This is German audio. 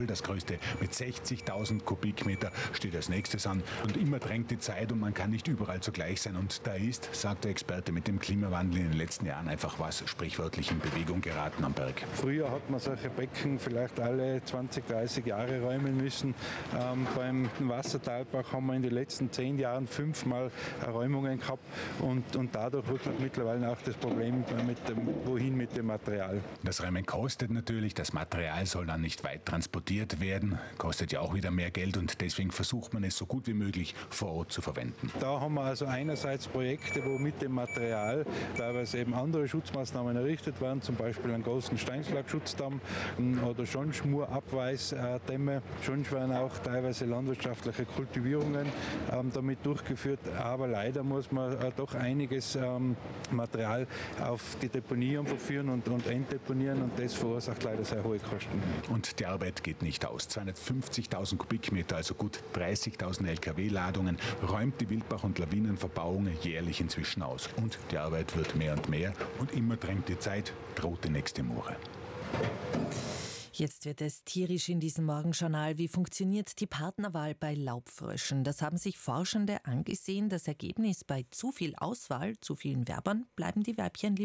Das größte mit 60.000 Kubikmeter steht als nächstes an. Und immer drängt die Zeit und man kann nicht überall zugleich sein. Und da ist, sagt der Experte, mit dem Klimawandel in den letzten Jahren einfach was sprichwörtlich in Bewegung geraten am Berg. Früher hat man solche Becken vielleicht alle 20, 30 Jahre räumen müssen. Beim Wassertalbach haben wir in den letzten 10 Jahren 5-mal Räumungen gehabt. Und dadurch wirklich mittlerweile auch das Problem, wohin mit dem Material. Das Räumen kostet natürlich. Das Material soll dann nicht weit transportiert werden, kostet ja auch wieder mehr Geld und deswegen versucht man es so gut wie möglich vor Ort zu verwenden. Da haben wir also einerseits Projekte, wo mit dem Material teilweise eben andere Schutzmaßnahmen errichtet werden, zum Beispiel einen großen Steinschlagschutzdam oder Schornschmurabweisdämme. Sonst werden auch teilweise landwirtschaftliche Kultivierungen damit durchgeführt, aber leider muss man doch einiges Material auf die Deponien verführen und entdeponieren und das verursacht leider sehr hohe Kosten. Und die Arbeit geht nicht aus. 250.000 Kubikmeter, also gut 30.000 Lkw-Ladungen, räumt die Wildbach- und Lawinenverbauung jährlich inzwischen aus. Und die Arbeit wird mehr und immer drängt die Zeit, droht die nächste Mure. Jetzt wird es tierisch in diesem Morgenjournal. Wie funktioniert die Partnerwahl bei Laubfröschen? Das haben sich Forschende angesehen. Das Ergebnis: bei zu viel Auswahl, zu vielen Werbern, bleiben die Weibchen lieber